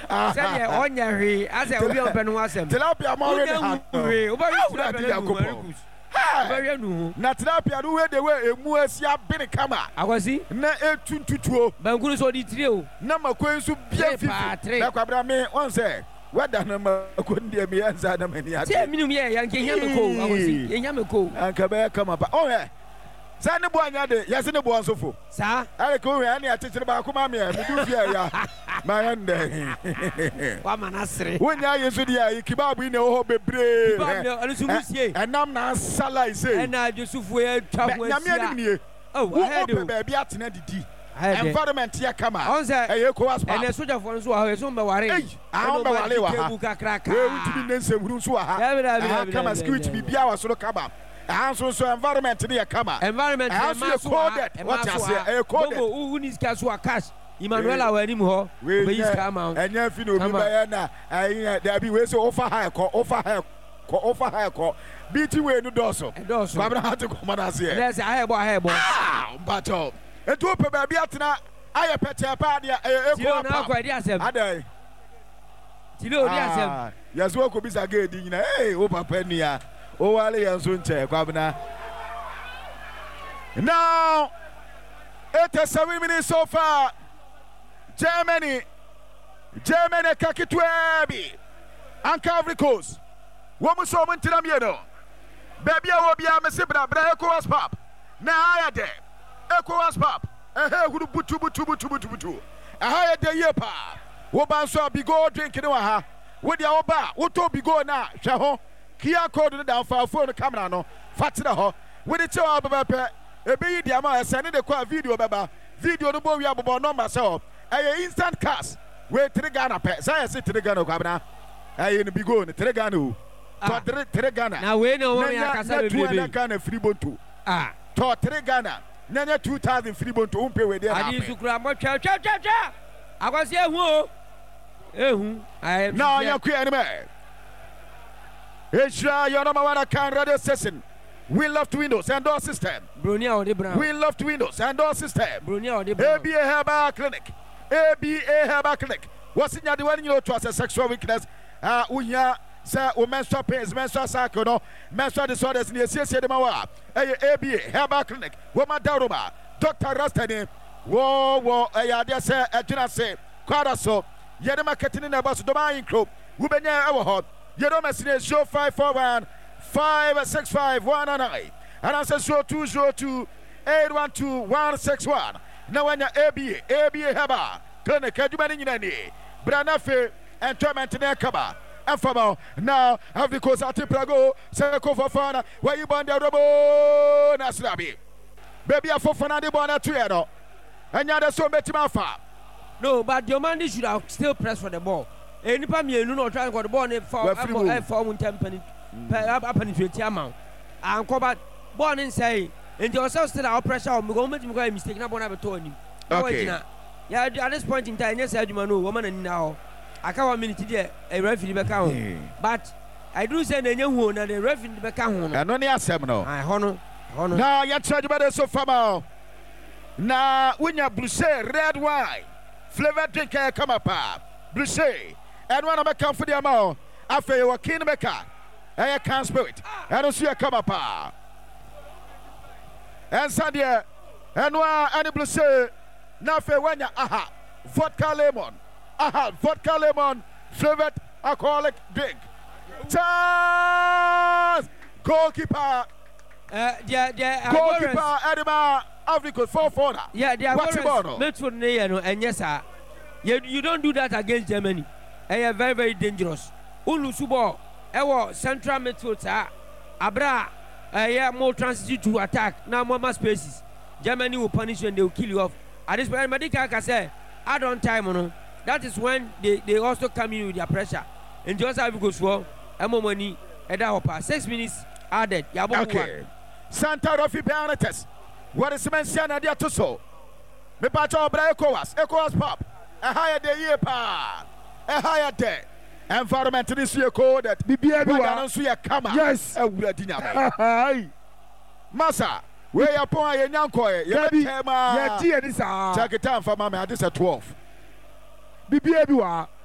Sɛ ɔnya hwee asɛ obi a ɔpɛ no asɛm. Tilapia ma ɔre ne ha. Na tilapia no we de we emu asia bene kama. Akwasi. Na etu ntutuo. Bankuru so di tire o. Na makwan so bia fifi. Na kwabra me on say wada na makwan de me anza na mani ate. Say minum ye yanke nya me ko akwasi. Enya me ko. Anka be kama ba. Oh he. Sa ne bo anya de yase ne bo ansofo. Sa. Ale ko we ani atechire ba akoma me me du fia ya. Ma yande. Wa manasere. Wonya yesu dia yikibabu ine ho bebre. Kibabu anu sumusie. Enam na sala ise. Ena Josefu e twa ho asia. Nyame adim nie. Oh, I heard you. Baby atena didi. Environment ya kama. Onse. Eye ko waspa. Ene soja fo nso wa so mbaware. Ah mbaware wa ha. Tebu kakraka. We wutumi nensewuru nso wa ha. Kama security bibia wa so kaba. So environment ni ya kama. Environment ma so coded. What you say? Coded. Who needs cash or cash? Emmanuel wa anim ho. We use kama. Enya fi no bi ba na there be we so offer high ko BT we no doso. Kwabra ha te komana se. Let's ahebo. Mbato. Etu pe ba bia tena aye pete pa dia eko na akwa di asem. Adai. Tilo di asem. Yaso ko bisa ga edi nyina. O papa nia. O wale yanso nche kwabna. Now 87 minutes so far. Germany kakitwebi. Anka Ivory Coast. Womu so muntina mieno. Baby a wobia mesi bra ECOWAS pop. Na aya de. ECOWAS pop. Huru butu. Aya de ye pa. Wo ban so bigo drink ni wa ha. Wo dia wo ba, wo to bigo na hwe ho. Kia code no down for phone camera no. Fatira ho. Wo de che wa baba pe. Ebe yi dia ma send de kwa video baba. Video no bo wi abobo number se ho. Eye instant cash. We 3 Ghana pe. Say say 3 Ghana kwa bna. Eye no bigo no 3 Ghana o. To 3 Ghana. Na we no wo ya kasa be be. Na Ghana free bonto. To 3 Ghana. Nanya 2000 free bonto umpe we there. Adi sukura mo twa. Akwasi ehu. Now you queer me. Ishra your number 1 account radio station. We love Windows and door system. Brunia or the brown. We love Windows and door system. Brunia or the brown. ABA Herbal Clinic. What's in the one you trust a sexual weakness? Unya say menstrual pains, menstrual cycle, no menstrual disorders in the CC de Mawa. ABA Herbal Clinic. Woman Daruma. Dr. Rastani. Whoa, I say, I say, Quadaso. Yedema Katina Bas Domain Club. Wubenya Awahot. Yedoma Sine show 541 565 199. And I say show 202 812 161. Now when your ABA Haba Clinic, Edumani Nani, Branafe, and Torment in Kaba. And for now, have the course at Prago, Sako for Fana, where you bond the Robo Nasrabi. Baby, a Fofana de Bona Tuero. And you're so Metimafa. No, but your man should have still press for the ball. Any time you know, trying to the ball for temper, penetrate amount. And Cobat born and say, and yourself still our pressure on Moment to go mistake. Not one ever told him. Okay. Yeah, at this point in time, yes, I do know woman and now. I can't 1 minute there, a referee back out. But I do send a young one and a referee back out. And only a seminal. I honor. Now you're trying to better so far. Now, when you're blue, red wine, flavored drink, come up, blue, and one of my come for the amount. After you were king maker, I can't spirit. I don't see a come up. And Sadia, and one, and blue, now for when you're vodka lemon, flavored alcoholic drink. Chance! Goalkeeper, Edema, Africa, 4-4. Yeah, they are Medford, and yes, sir. You don't do that against Germany. They are very, very dangerous. Ulusubo, Ewo, central midfield, sir. Abra, more transition to attack. Now, more spaces. Germany will punish you and they will kill you off. At this point, Medica say, add on time, that is when they also come in with their pressure. And just have to go for money at our 6 minutes added. Okay. Santa Rofi Beanates. What is mentioned at the Atuso? Me pacho bra ECOWAS pop. A higher day year pa. A higher day. Environment this year code that BBA yes. Massa. Where you point a young coy. Yeah, this check it time for mamma. This at 12. BBA